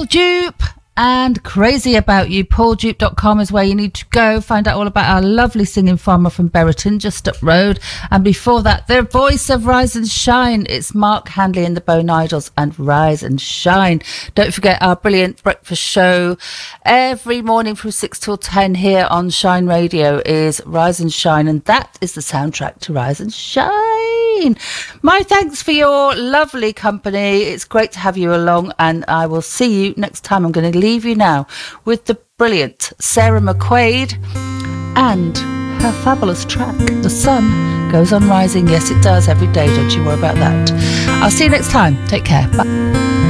Dupe and Crazy About You. PaulDupe.com is where you need to go. Find out all about our lovely singing farmer from Berriton, just up road. And before that, the voice of Rise and Shine. It's Mark Handley and the Bone Idols and Rise and Shine. Don't forget our brilliant breakfast show every morning from 6 till 10 here on Shine Radio is Rise and Shine. And that is the soundtrack to Rise and Shine. My thanks for your lovely company. It's great to have you along, and I will see you next time. I'm going to leave you now with the brilliant Sarah McQuaid and her fabulous track, The Sun Goes On Rising. Yes, it does every day. Don't you worry about that. I'll see you next time. Take care. Bye.